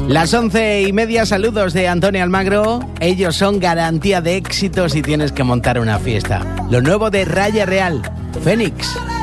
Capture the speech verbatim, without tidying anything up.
Las once y media, saludos de Antonio Almagro. Ellos son garantía de éxito si tienes que montar una fiesta. Lo nuevo de Raya Real, Fénix.